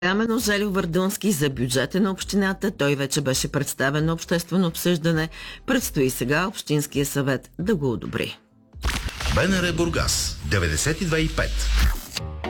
Камено Желев-Вардунски за бюджета на общината. Той вече беше представен на обществено обсъждане. Предстои сега Общинския съвет да го одобри. БНР Бургас 92,5